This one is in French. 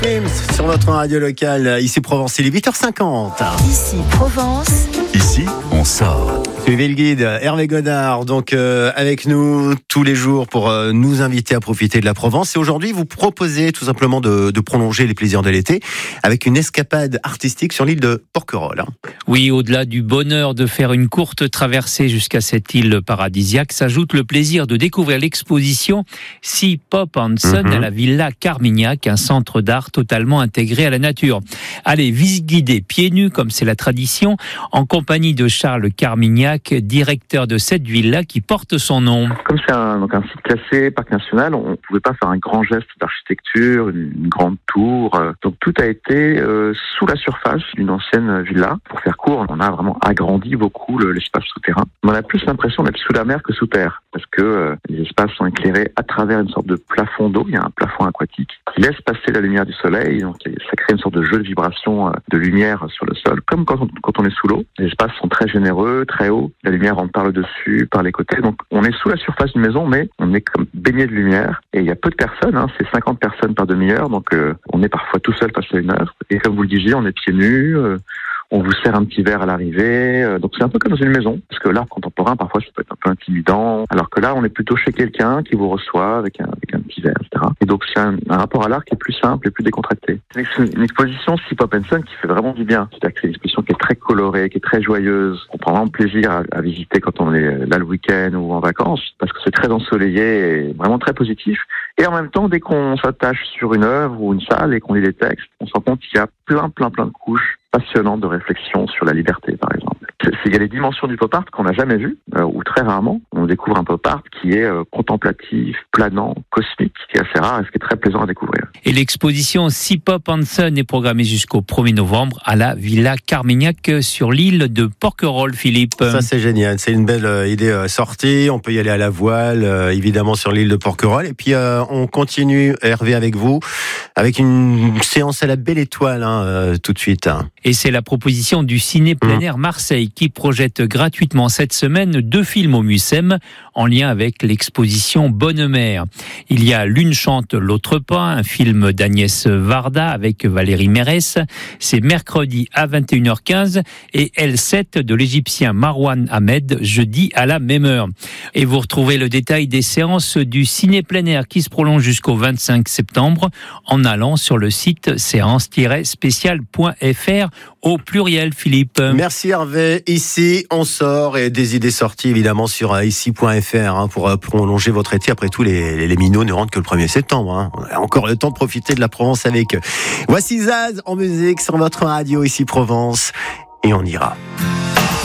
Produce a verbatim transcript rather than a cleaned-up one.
Sur votre radio locale, ici Provence, il est huit heures cinquante. Ici Provence. Ici, on sort. Suivez le guide Hervé Godard, donc euh, avec nous tous les jours pour euh, nous inviter à profiter de la Provence. Et aujourd'hui, vous proposez tout simplement de, de prolonger les plaisirs de l'été avec une escapade artistique sur l'île de Porquerolles. Hein. Oui, au-delà du bonheur de faire une courte traversée jusqu'à cette île paradisiaque, s'ajoute le plaisir de découvrir l'exposition Sea Pop and Sun mm-hmm. à la Villa Carmignac, un centre d'art totalement intégré à la nature. Allez, visite guidée pieds nus, comme c'est la tradition, en compagnie de Charles Carmignac, directeur de cette villa qui porte son nom. Comme c'est un, donc un site classé parc national, on ne pouvait pas faire un grand geste d'architecture, une, une grande tour. Donc tout a été euh, sous la surface d'une ancienne villa. Pour faire court, on a vraiment agrandi beaucoup le, l'espace souterrain. On a plus l'impression d'être sous la mer que sous terre, parce que euh, les espaces sont éclairés à travers une sorte de plafond d'eau. Il y a un plafond aquatique qui laisse passer la lumière du soleil. Donc ça crée une sorte de jeu de vibration euh, de lumière sur le sol, comme quand on, quand on est sous l'eau. Les espaces sont très généreux, très hauts. La lumière rentre par le dessus, par les côtés. Donc on est sous la surface d'une maison, mais on est comme baigné de lumière. Et il y a peu de personnes, hein, c'est cinquante personnes par demi-heure. Donc euh, on est parfois tout seul face à une œuvre. Et comme vous le disiez, on est pieds nus. Euh, On vous sert un petit verre à l'arrivée, donc c'est un peu comme dans une maison, parce que l'art contemporain, parfois, ça peut être un peu intimidant, alors que là, on est plutôt chez quelqu'un qui vous reçoit avec un, avec un petit verre, et cetera. Et donc, c'est un, un rapport à l'art qui est plus simple et plus décontracté. C'est une exposition Sea Pop and Sun qui fait vraiment du bien. C'est-à-dire que c'est une exposition qui est très colorée, qui est très joyeuse. On prend vraiment plaisir à, à visiter quand on est là le week-end ou en vacances, parce que c'est très ensoleillé et vraiment très positif. Et en même temps, dès qu'on s'attache sur une œuvre ou une salle et qu'on lit des textes, on se rend compte qu'il y a plein, plein, plein de couches passionnantes de réflexion sur la liberté, par exemple. C'est, il y a les dimensions du pop art qu'on n'a jamais vues, euh, ou très rarement. On découvre un pop art qui est euh, contemplatif, planant, cosmique, qui est assez rare et ce qui est très plaisant à découvrir. Et l'exposition Sea Pop and Sun est programmée jusqu'au premier novembre à la Villa Carmignac sur l'île de Porquerolles, Philippe. Ça, c'est génial. C'est une belle euh, idée euh, sortie. On peut y aller à la voile, euh, évidemment, sur l'île de Porquerolles. Et puis, euh, on continue, Hervé, avec vous, avec une séance à la Belle Étoile, hein, euh, tout de suite. Hein. Et c'est la proposition du Ciné Plein Air Marseille qui projette gratuitement cette semaine deux films au Mucem en lien avec l'exposition Bonne Mère. Il y a L'une chante, l'autre pas, un film d'Agnès Varda avec Valérie Mérès. C'est mercredi à vingt et une heures quinze et L sept de l'Égyptien Marwan Ahmed jeudi à la même heure. Et vous retrouvez le détail des séances du Ciné Plein Air qui se prolonge jusqu'au vingt-cinq septembre en allant sur le site séance tiret spécial point f r au pluriel, Philippe. Merci Hervé. Ici, on sort et des idées sorties évidemment sur ici point f r hein, pour prolonger votre été. Après tout, les, les, les minots ne rentrent que le premier septembre. Hein. On a encore le temps de profiter de la Provence avec eux. Voici Zaz en musique sur votre radio ici Provence et on ira.